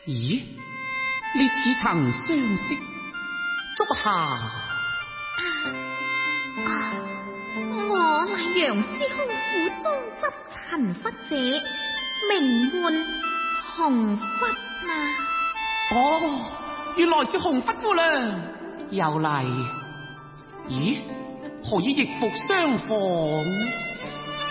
咦，你似曾相識，足下我乃楊師空府中執陳忽者，名喚紅忽啊！ 哦，原來是紅忽姑娘又嚟。咦，何以易服相逢？